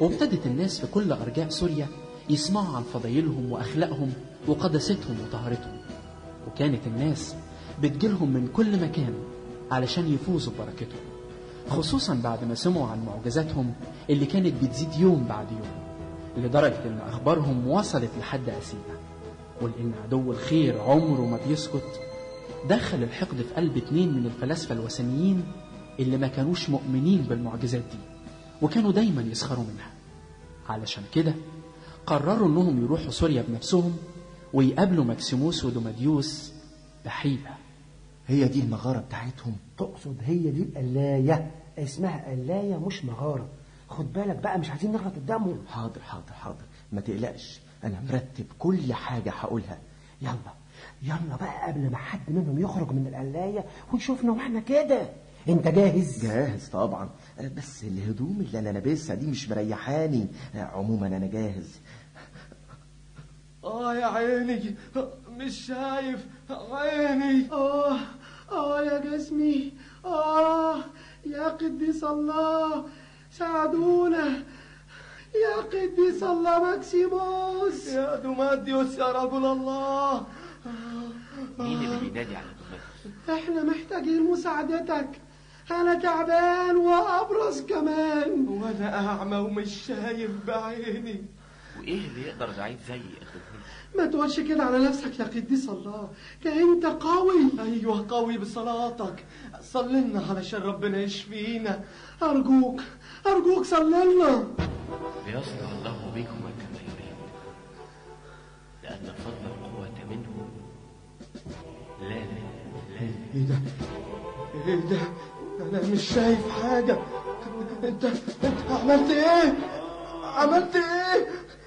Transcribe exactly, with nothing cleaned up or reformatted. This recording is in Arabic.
وابتدت الناس في كل أرجاء سوريا يسمعوا عن فضايلهم وأخلاقهم وقداستهم وطهارتهم، وكانت الناس بتجيلهم من كل مكان علشان يفوزوا ببركتهم، خصوصا بعد ما سمعوا عن معجزاتهم اللي كانت بتزيد يوم بعد يوم، لدرجة ان اخبارهم وصلت لحد اسينا. ولان عدو الخير عمره ما بيسكت، دخل الحقد في قلب اتنين من الفلاسفة الوثنيين اللي ما كانوش مؤمنين بالمعجزات دي، وكانوا دايما يسخروا منها. علشان كده قرروا انهم يروحوا سوريا بنفسهم ويقابلوا مكسيموس ودوماديوس بحيلة. هي دي المغارة بتاعتهم؟ تقصد هي دي القلاية؟ اسمها قلاية مش مغارة. خد بالك بقى، مش عايزين نغلط قدامهم. حاضر حاضر حاضر، ما تقلقش، انا مرتب كل حاجة هقولها. يلا يلا بقى قبل ما حد منهم يخرج من القلاية ويشوفنا واحنا كده. انت جاهز؟ جاهز طبعا، بس الهدوم اللي انا لابسها دي مش مريحاني. عموما انا جاهز. اه يا عيني، مش شايف عيني. اه اه يا جسمي، اه يا قديس الله ساعدونا، يا قديس الله مكسيموس، يا دوماديوس يا رجل الله. مين اللي بينادي على دوماديوس؟ احنا محتاجين مساعدتك، انا تعبان وابرص كمان، وانا اعمى ومش شايف بعيني. وايه اللي يقدر ضعيف زيي يخدمني؟ ما تقولش كده على نفسك يا قديس الله، ده انت قوي. ايوه قوي بصلاتك، صلينا علشان ربنا يشفينا. ارجوك ارجوك صلينا. ليصنع الله بكم كما يريد، لان الفضل والقوة منه. لا لا ايه ده ايه ده انا مش شايف حاجة. انت انت عملت ايه عملت ايه